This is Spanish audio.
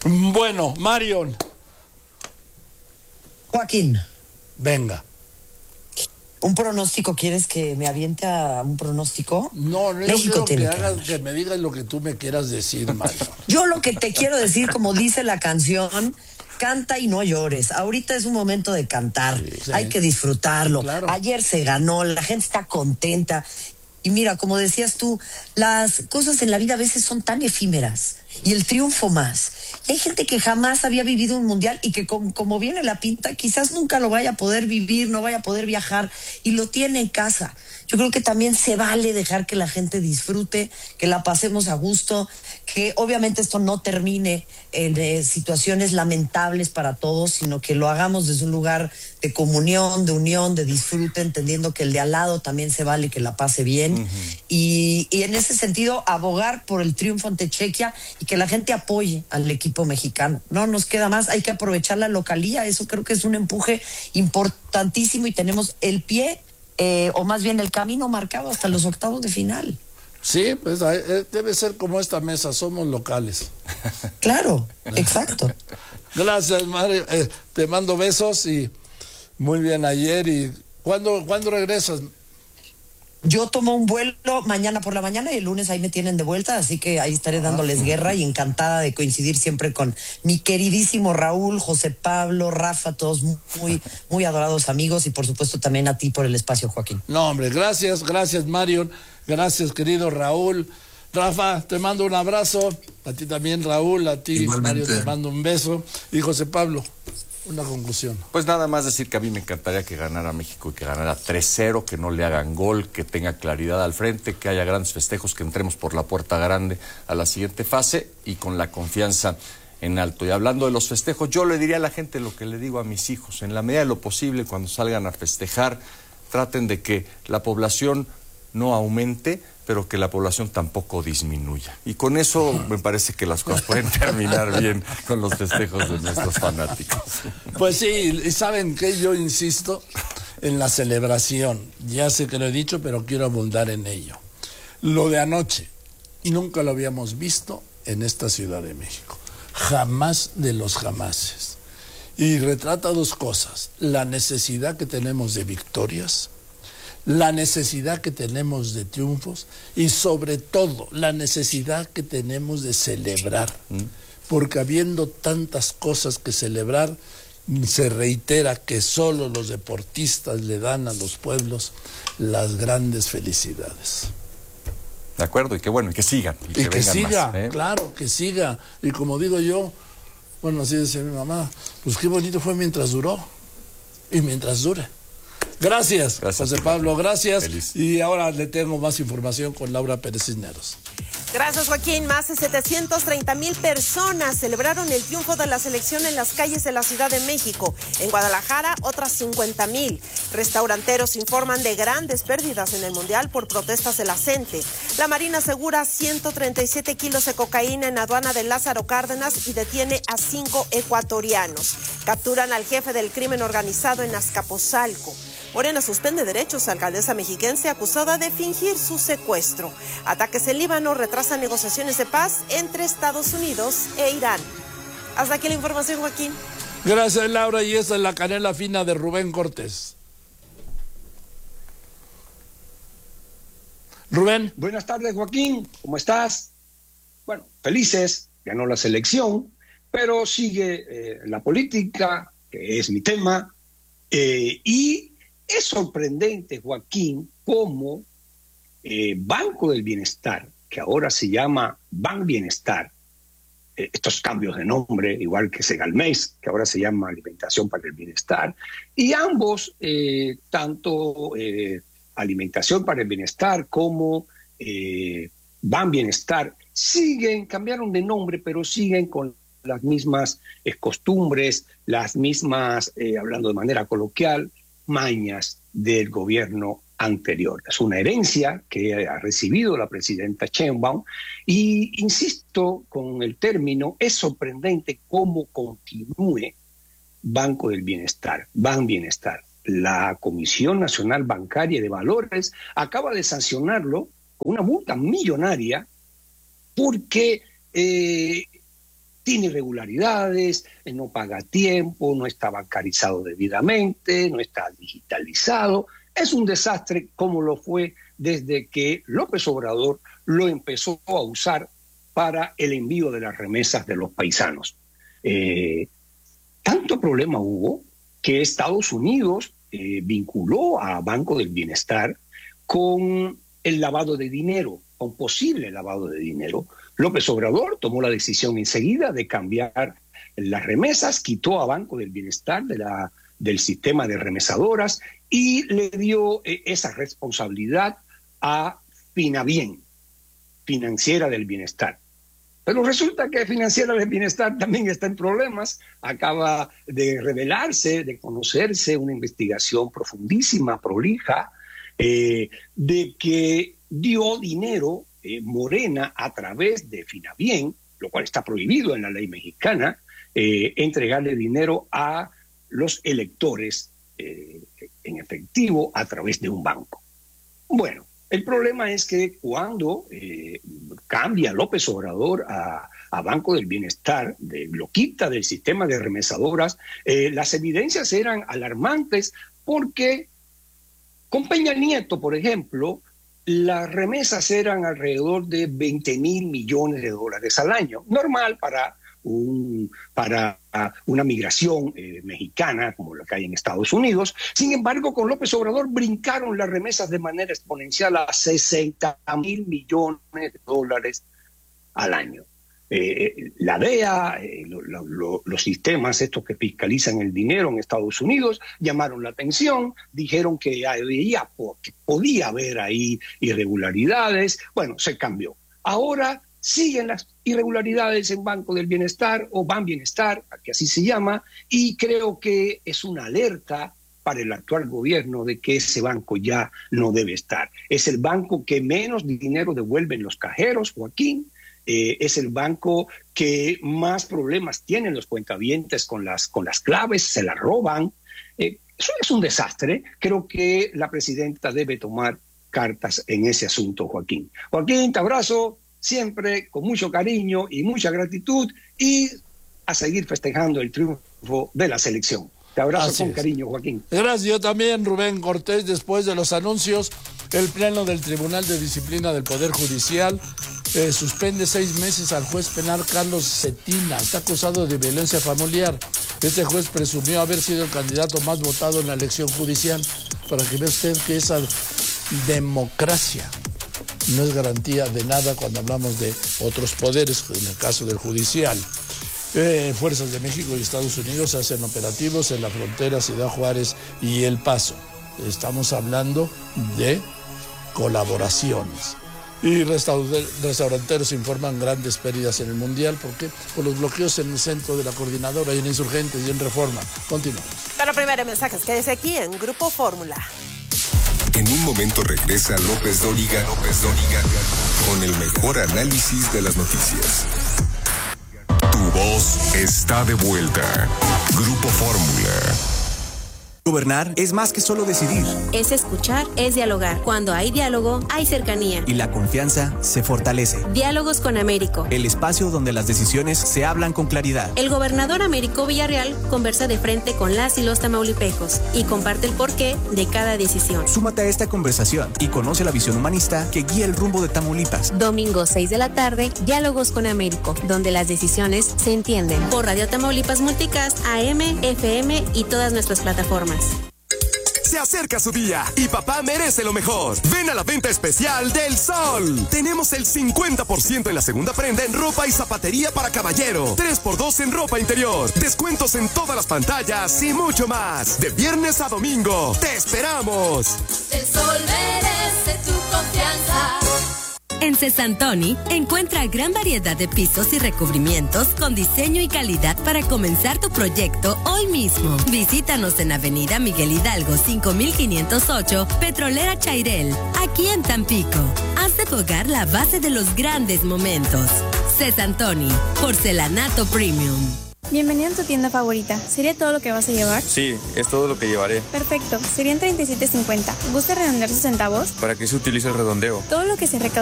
Bueno, Marion. Joaquín. Venga. ¿Un pronóstico? ¿Quieres que me aviente a un pronóstico? No, yo quiero que me digas lo que tú me quieras decir, Marion. Yo lo que te quiero decir, como dice la canción, canta y no llores. Ahorita es un momento de cantar. Sí. Hay que disfrutarlo. Claro. Ayer se ganó, la gente está contenta. Y mira, como decías tú, las cosas en la vida a veces son tan efímeras. Y el triunfo más. Y hay gente que jamás había vivido un mundial y que como viene la pinta, quizás nunca lo vaya a poder vivir, no vaya a poder viajar y lo tiene en casa. Yo creo que también se vale dejar que la gente disfrute, que la pasemos a gusto, que obviamente esto no termine en situaciones lamentables para todos, sino que lo hagamos desde un lugar de comunión, de unión, de disfrute, entendiendo que el de al lado también se vale que la pase bien. Uh-huh. Y en ese sentido, abogar por el triunfo ante Chequia y que la gente apoye al equipo mexicano. No nos queda más, hay que aprovechar la localía, eso creo que es un empuje importantísimo y tenemos el pie, o más bien el camino marcado hasta los octavos de final. Sí, pues debe ser como esta mesa, somos locales. Claro, exacto. Gracias, Mario. Te mando besos y muy bien ayer. ¿Y cuándo regresas? Yo tomo un vuelo mañana por la mañana y el lunes ahí me tienen de vuelta, así que ahí estaré dándoles guerra y encantada de coincidir siempre con mi queridísimo Raúl, José Pablo, Rafa, todos muy, muy adorados amigos y por supuesto también a ti por el espacio, Joaquín. No, hombre, gracias Marion, gracias querido Raúl. Rafa, te mando un abrazo, a ti también Raúl, a ti Mario te mando un beso y José Pablo. Una conclusión. Pues nada más decir que a mí me encantaría que ganara México y que ganara 3-0, que no le hagan gol, que tenga claridad al frente, que haya grandes festejos, que entremos por la puerta grande a la siguiente fase y con la confianza en alto. Y hablando de los festejos, yo le diría a la gente lo que le digo a mis hijos, en la medida de lo posible, cuando salgan a festejar, traten de que la población no aumente, pero que la población tampoco disminuya. Y con eso me parece que las cosas pueden terminar bien con los festejos de nuestros fanáticos. Pues sí, y saben que yo insisto en la celebración. Ya sé que lo he dicho, pero quiero abundar en ello. Lo de anoche, nunca lo habíamos visto en esta Ciudad de México. Jamás de los jamases. Y retrata dos cosas. La necesidad que tenemos de victorias, la necesidad que tenemos de triunfos y sobre todo la necesidad que tenemos de celebrar, porque habiendo tantas cosas que celebrar, se reitera que solo los deportistas le dan a los pueblos las grandes felicidades. De acuerdo, y que bueno, y que sigan. Y que siga, más, claro, que siga. Y como digo yo, bueno, así decía mi mamá, pues qué bonito fue mientras duró y mientras dure. Gracias, José Pablo, gracias. Feliz. Y ahora le tengo más información con Laura Pérez Cisneros. Gracias, Joaquín. Más de 730,000 personas celebraron el triunfo de la selección en las calles de la Ciudad de México. En Guadalajara, otras 50,000. Restauranteros informan de grandes pérdidas en el Mundial por protestas de la gente. La Marina asegura 137 kilos de cocaína en aduana de Lázaro Cárdenas y detiene a 5 ecuatorianos. Capturan al jefe del crimen organizado en Azcapotzalco. Morena suspende derechos a alcaldesa mexiquense acusada de fingir su secuestro. Ataques en Líbano retrasan negociaciones de paz entre Estados Unidos e Irán. Hasta aquí la información, Joaquín. Gracias, Laura, y esta es la canela fina de Rubén Cortés. Rubén. Buenas tardes, Joaquín, ¿cómo estás? Bueno, felices, ganó la selección, pero sigue la política, que es mi tema, y es sorprendente, Joaquín, cómo Banco del Bienestar, que ahora se llama Ban Bienestar, estos cambios de nombre, igual que Segalmex, que ahora se llama Alimentación para el Bienestar, y ambos, tanto Alimentación para el Bienestar como Ban Bienestar, cambiaron de nombre, pero siguen con las mismas costumbres, las mismas, hablando de manera coloquial, mañas del gobierno anterior. Es una herencia que ha recibido la presidenta Sheinbaum y, insisto con el término, es sorprendente cómo continúe Banco del Bienestar, Ban Bienestar. La Comisión Nacional Bancaria de Valores acaba de sancionarlo con una multa millonaria porque tiene irregularidades, no paga a tiempo, no está bancarizado debidamente, no está digitalizado. Es un desastre como lo fue desde que López Obrador lo empezó a usar para el envío de las remesas de los paisanos. Tanto problema hubo que Estados Unidos vinculó a Banco del Bienestar con el lavado de dinero, con posible lavado de dinero. López Obrador tomó la decisión enseguida de cambiar las remesas, quitó a Banco del Bienestar del sistema de remesadoras y le dio esa responsabilidad a Finabien, Financiera del Bienestar. Pero resulta que Financiera del Bienestar también está en problemas. Acaba de revelarse, de conocerse una investigación profundísima, prolija, de que dio dinero Morena a través de Finabien, lo cual está prohibido en la ley mexicana, entregarle dinero a los electores en efectivo a través de un banco. Bueno, el problema es que cuando cambia López Obrador a Banco del Bienestar, lo quita del sistema de remesadoras, las evidencias eran alarmantes porque con Peña Nieto, por ejemplo, las remesas eran alrededor de 20,000 millones de dólares al año, normal para una migración mexicana como la que hay en Estados Unidos. Sin embargo, con López Obrador brincaron las remesas de manera exponencial a 60,000 millones de dólares al año. La DEA, los sistemas estos que fiscalizan el dinero en Estados Unidos llamaron la atención, dijeron que podía haber ahí irregularidades. Bueno, se cambió. Ahora siguen las irregularidades en Banco del Bienestar o Ban Bienestar, que así se llama, y creo que es una alerta para el actual gobierno de que ese banco ya no debe estar. Es el banco que menos dinero devuelven los cajeros, Joaquín. Es el banco que más problemas tienen los cuentavientes con las claves, se las roban. Eso es un desastre. Creo que la presidenta debe tomar cartas en ese asunto, Joaquín. Joaquín, te abrazo siempre con mucho cariño y mucha gratitud y a seguir festejando el triunfo de la selección. Te abrazo con cariño, Joaquín. Gracias, yo también, Rubén Cortés. Después de los anuncios, el Pleno del Tribunal de Disciplina del Poder Judicial suspende 6 meses al juez penal Carlos Cetina. Está acusado de violencia familiar. Este juez presumió haber sido el candidato más votado en la elección judicial. Para que vea usted que esa democracia no es garantía de nada cuando hablamos de otros poderes, en el caso del judicial. Fuerzas de México y Estados Unidos hacen operativos en la frontera Ciudad Juárez y El Paso. Estamos hablando de colaboraciones. Y restauranteros informan grandes pérdidas en el Mundial. ¿Por qué? Por los bloqueos en el centro de la coordinadora y en Insurgentes y en Reforma. Continuamos. Pero primero mensajes, quédese aquí en Grupo Fórmula. En un momento regresa López Dóriga con el mejor análisis de las noticias. Tu voz está de vuelta. Grupo Fórmula. Gobernar es más que solo decidir. Es escuchar, es dialogar. Cuando hay diálogo, hay cercanía. Y la confianza se fortalece. Diálogos con Américo. El espacio donde las decisiones se hablan con claridad. El gobernador Américo Villarreal conversa de frente con las y los tamaulipecos y comparte el porqué de cada decisión. Súmate a esta conversación y conoce la visión humanista que guía el rumbo de Tamaulipas. Domingo 6 de la tarde, Diálogos con Américo, donde las decisiones se entienden. Por Radio Tamaulipas Multicast, AM, FM y todas nuestras plataformas. Se acerca su día y papá merece lo mejor. Ven a la venta especial del Sol. Tenemos el 50% en la segunda prenda en ropa y zapatería para caballero. 3x2 en ropa interior. Descuentos en todas las pantallas y mucho más. De viernes a domingo. ¡Te esperamos! El Sol merece tu confianza. En Cesantoni encuentra gran variedad de pisos y recubrimientos con diseño y calidad para comenzar tu proyecto hoy mismo. Visítanos en Avenida Miguel Hidalgo 5508, Petrolera Chairel, aquí en Tampico. Haz de tu hogar la base de los grandes momentos. Cesantoni, porcelanato premium. Bienvenido a tu tienda favorita. ¿Sería todo lo que vas a llevar? Sí, es todo lo que llevaré. Perfecto, serían $37.50. ¿Gusta redondear sus centavos? ¿Para qué se utiliza el redondeo? Todo lo que se recauda